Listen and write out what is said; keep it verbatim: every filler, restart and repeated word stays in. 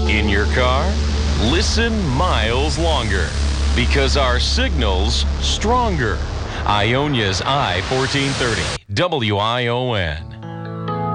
In your car, listen miles longer because our signal's stronger. Ionia's I fourteen thirty, W I O N.